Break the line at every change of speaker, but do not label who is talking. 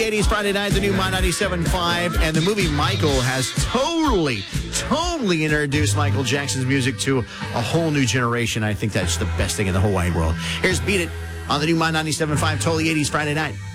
80s Friday night, the new My 97.5, and the movie Michael has totally introduced Michael Jackson's music to a whole new generation. I think that's the best thing in the whole wide world. Here's Beat It on the new My 97.5, totally 80s Friday night.